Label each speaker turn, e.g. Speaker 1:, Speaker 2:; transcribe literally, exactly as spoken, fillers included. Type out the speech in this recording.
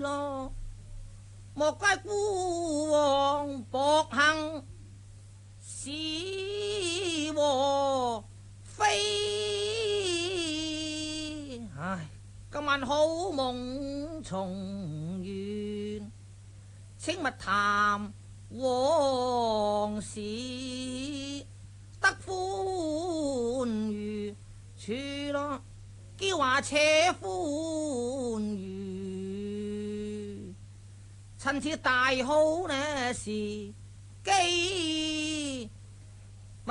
Speaker 1: 咯。莫怪孤王薄幸是和非。唉，今晚好夢重圓，請勿談往事，得歡愉處咯，叫話且歡愉。趁此大好呢時機。